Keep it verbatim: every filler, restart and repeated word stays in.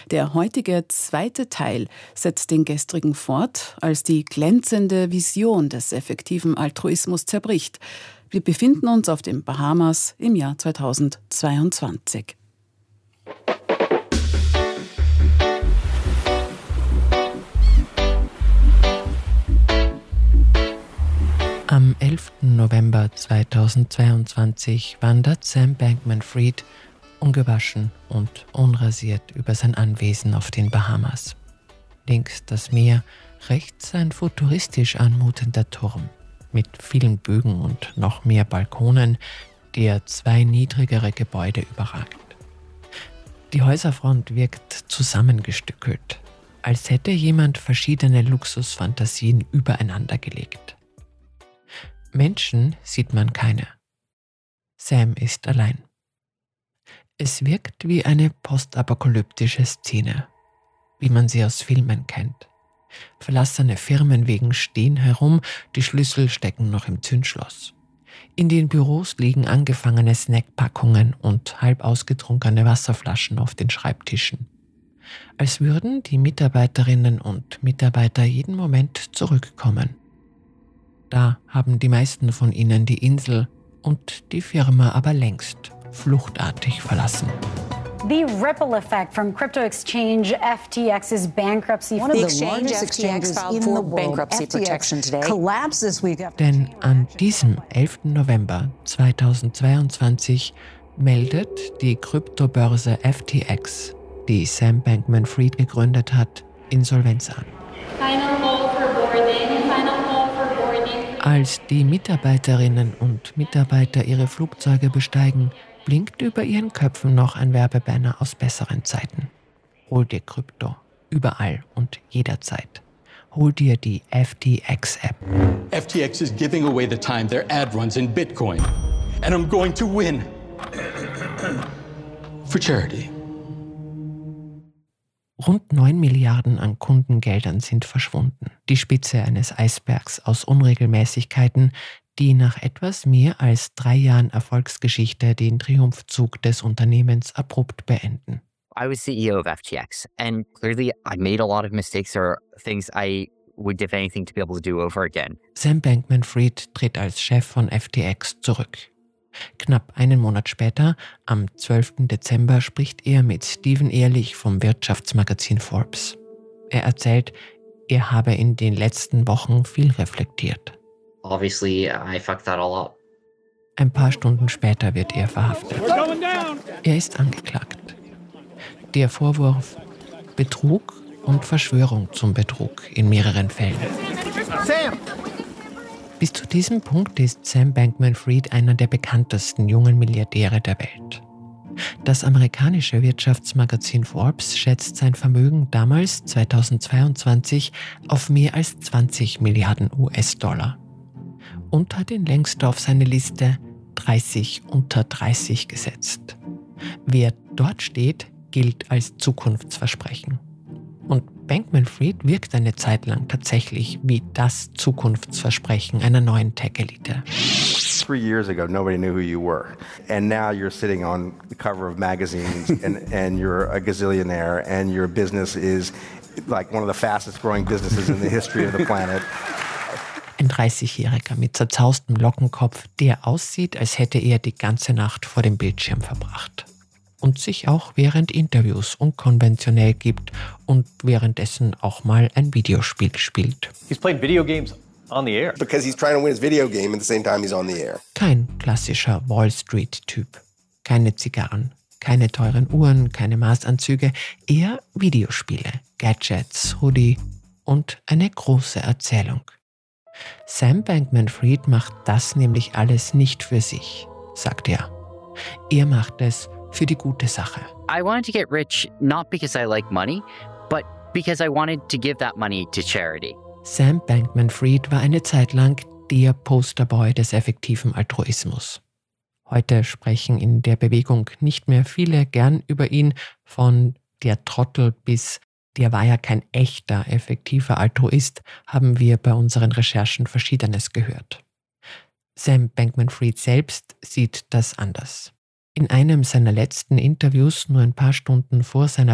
Der heutige zweite Teil setzt den gestrigen fort, als die glänzende Vision des effektiven Altruismus zerbricht. Wir befinden uns auf den Bahamas im Jahr zweitausendzweiundzwanzig. Am elften November zweitausendzweiundzwanzig wandert Sam Bankman-Fried ungewaschen und unrasiert über sein Anwesen auf den Bahamas. Links das Meer, rechts ein futuristisch anmutender Turm mit vielen Bögen und noch mehr Balkonen, der zwei niedrigere Gebäude überragt. Die Häuserfront wirkt zusammengestückelt, als hätte jemand verschiedene Luxusfantasien übereinander gelegt. Menschen sieht man keine. Sam ist allein. Es wirkt wie eine postapokalyptische Szene, wie man sie aus Filmen kennt. Verlassene Firmenwegen stehen herum, die Schlüssel stecken noch im Zündschloss. In den Büros liegen angefangene Snackpackungen und halb ausgetrunkene Wasserflaschen auf den Schreibtischen. Als würden die Mitarbeiterinnen und Mitarbeiter jeden Moment zurückkommen. Da haben die meisten von ihnen die Insel und die Firma aber längst fluchtartig verlassen. The ripple effect from crypto exchange F T X's bankruptcy. One of the largest exchanges in the world, F T X, collapses week after. Denn an diesem elften November zweitausendzweiundzwanzig meldet die Kryptobörse F T X, die Sam Bankman-Fried gegründet hat, Insolvenz an. Final call for boarding. Final call for boarding. Als die Mitarbeiterinnen und Mitarbeiter ihre Flugzeuge besteigen, blinkt über ihren Köpfen noch ein Werbebanner aus besseren Zeiten. Hol dir Krypto, überall und jederzeit. Hol dir die F T X-App. F T X is giving away the time their ad runs in Bitcoin. And I'm going to win. For charity. Rund neun Milliarden an Kundengeldern sind verschwunden. Die Spitze eines Eisbergs aus Unregelmäßigkeiten, die nach etwas mehr als drei Jahren Erfolgsgeschichte den Triumphzug des Unternehmens abrupt beenden. I was C E O of F T X and clearly I made a lot of mistakes or things I would give anything to be able to do over again. Sam Bankman-Fried tritt als Chef von F T X zurück. Knapp einen Monat später, am zwölften Dezember, spricht er mit Stephen Ehrlich vom Wirtschaftsmagazin Forbes. Er erzählt, er habe in den letzten Wochen viel reflektiert. Obviously, I fucked that all up. Ein paar Stunden später wird er verhaftet. Er ist angeklagt. Der Vorwurf Betrug und Verschwörung zum Betrug in mehreren Fällen. Sam! Bis zu diesem Punkt ist Sam Bankman-Fried einer der bekanntesten jungen Milliardäre der Welt. Das amerikanische Wirtschaftsmagazin Forbes schätzt sein Vermögen damals, zweitausendzweiundzwanzig, auf mehr als zwanzig Milliarden U S-Dollar. Und hat ihn längst auf seine Liste dreißig unter dreißig gesetzt. Wer dort steht, gilt als Zukunftsversprechen. Und Bankman-Fried wirkt eine Zeit lang tatsächlich wie das Zukunftsversprechen einer neuen Tech-Elite. Three years ago, nobody knew who you were. And now you're sitting on the cover of magazines and, and you're a gazillionaire and your business is like one of the fastest growing businesses in the history of the planet. Ein dreißigjähriger mit zerzaustem Lockenkopf, der aussieht, als hätte er die ganze Nacht vor dem Bildschirm verbracht. Und sich auch während Interviews unkonventionell gibt und währenddessen auch mal ein Videospiel spielt. He's playing video games on the air. Because he's trying to win his video game at the same time he's on the air. Kein klassischer Wall Street-Typ. Keine Zigarren, keine teuren Uhren, keine Maßanzüge. Eher Videospiele, Gadgets, Hoodie und eine große Erzählung. Sam Bankman-Fried macht das nämlich alles nicht für sich, sagt er. Er macht es für die gute Sache. I wanted to get rich not because I like money, but because I wanted to give that money to charity. Sam Bankman-Fried war eine Zeit lang der Posterboy des effektiven Altruismus. Heute sprechen in der Bewegung nicht mehr viele gern über ihn, von der Trottel bis der war ja kein echter, effektiver Altruist, haben wir bei unseren Recherchen Verschiedenes gehört. Sam Bankman-Fried selbst sieht das anders. In einem seiner letzten Interviews, nur ein paar Stunden vor seiner